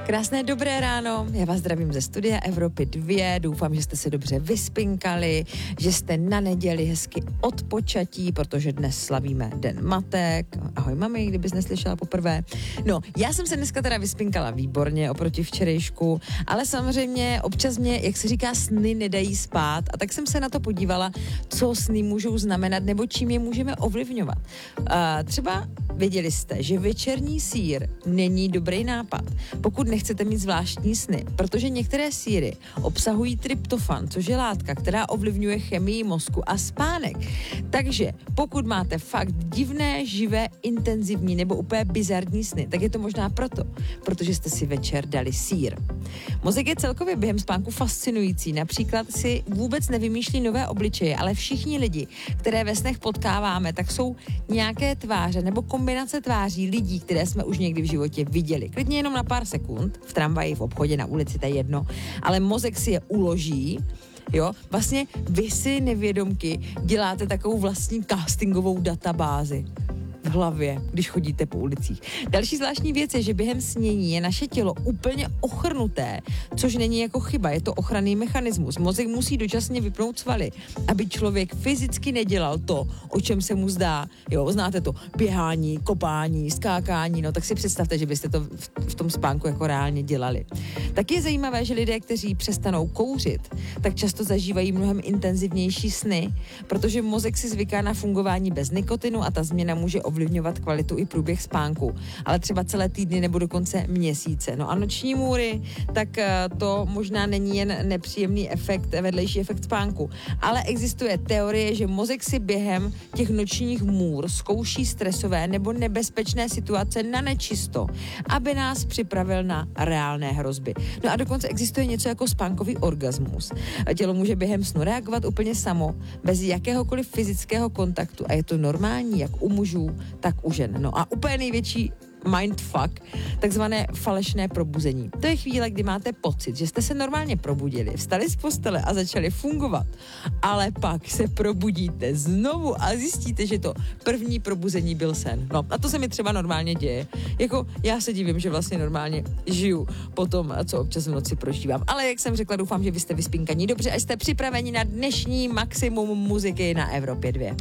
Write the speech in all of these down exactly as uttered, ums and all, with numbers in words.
Krásné dobré ráno, já vás zdravím ze studia Evropy dva, doufám, že jste se dobře vyspinkali, že jste na neděli hezky odpočatí, protože dnes slavíme Den matek. Ahoj mami, kdybys neslyšela poprvé. No, já jsem se dneska teda vyspinkala výborně oproti včerejšku, ale samozřejmě občas mě, jak se říká, sny nedají spát, a tak jsem se na to podívala, co sny můžou znamenat nebo čím je můžeme ovlivňovat. Uh, třeba věděli jste, že večerní sýr není dobrý nápad, pokud nechcete mít zvláštní sny, protože některé sýry obsahují tryptofan, což je látka, která ovlivňuje chemii mozku a spánek. Takže pokud máte fakt divné, živé, intenzivní nebo úplně bizarní sny, tak je to možná proto, protože jste si večer dali sýr. Mozek je celkově během spánku fascinující, například si vůbec nevymýšlí nové obličeje, ale všichni lidi, které ve snech potkáváme, tak jsou nějaké tváře nebo kombinace tváří lidí, které jsme už někdy v životě viděli. Klidně jenom na pár sekund, v tramvaji, v obchodě, na ulici, to je jedno, ale mozek si je uloží. Jo, vlastně vy si nevědomky děláte takovou vlastní castingovou databázi v hlavě, když chodíte po ulicích. Další zvláštní věc je, že během snění je naše tělo úplně ochrnuté, což není jako chyba, je to ochranný mechanismus. Mozek musí dočasně vypnout svaly, aby člověk fyzicky nedělal to, o čem se mu zdá. Jo, znáte to, běhání, kopání, skákání, no tak si představte, že byste to v, v tom spánku jako reálně dělali. Tak je zajímavé, že lidé, kteří přestanou kouřit, tak často zažívají mnohem intenzivnější sny, protože mozek si zvyká na fungování bez nikotinu a ta změna může ovlivňovat kvalitu i průběh spánku, ale třeba celé týdny nebo dokonce měsíce. No a noční můry, tak to možná není jen nepříjemný efekt, vedlejší efekt spánku, ale existuje teorie, že mozek si během těch nočních můr zkouší stresové nebo nebezpečné situace na nečisto, aby nás připravil na reálné hrozby. No a dokonce existuje něco jako spánkový orgasmus. Tělo může během snu reagovat úplně samo, bez jakéhokoliv fyzického kontaktu, a je to normální jak u mužů, tak u žen. No a úplně největší mindfuck, takzvané falešné probuzení. To je chvíle, kdy máte pocit, že jste se normálně probudili, vstali z postele a začali fungovat, ale pak se probudíte znovu a zjistíte, že to první probuzení byl sen. No a to se mi třeba normálně děje. Jako já se divím, že vlastně normálně žiju po tom, co občas v noci prožívám. Ale jak jsem řekla, doufám, že vy jste vyspinkaní dobře a jste připraveni na dnešní maximum muziky na Evropě dva.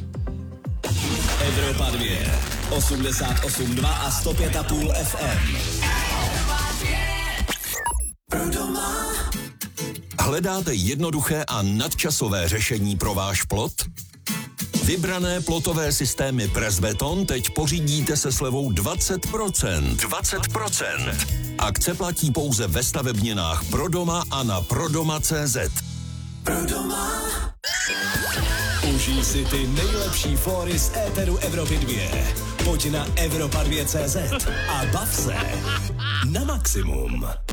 Evropa dva, osmdesát osm dva a sto pět a půl F M. Pro doma. Hledáte jednoduché a nadčasové řešení pro váš plot? Vybrané plotové systémy Presbeton teď pořídíte se slevou dvacet procent. dvacet procent. Akce platí pouze ve stavebninách Pro doma a na prodoma tečka cé zet. Pro doma. Užij si ty nejlepší fóry z éteru Evropy dva. Pojď na Evropa dva tečka cé zet a bav se na maximum.